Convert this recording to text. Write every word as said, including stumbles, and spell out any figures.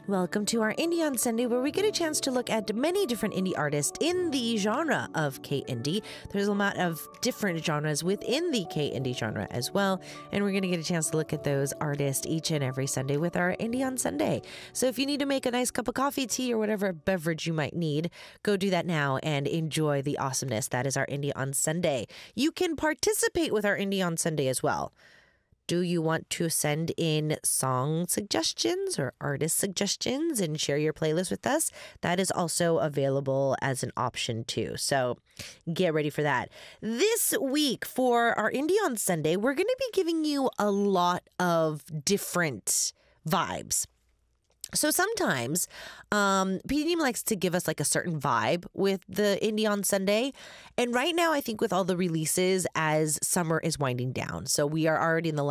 Welcome to our Indie on Sunday, where we get a chance to look at many different indie artists in the genre of K-Indie. There's a lot of different genres within the K-Indie genre as well, and we're going to get a chance to look at those artists each and every Sunday with our Indie on Sunday. So if you need to make a nice cup of coffee, tea, or whatever beverage you might need, go do that now and enjoy the awesomeness that is our Indie on Sunday. You can participate with our Indie on Sunday as well. Do you want to send in song suggestions or artist suggestions and share your playlist with us? That is also available as an option too. So get ready for that. This week for our Indie on Sunday, we're going to be giving you a lot of different vibes. So sometimes um, P D M likes to give us like a certain vibe with the Indie on Sunday. And right now, I think with all the releases as summer is winding down, so we are already in the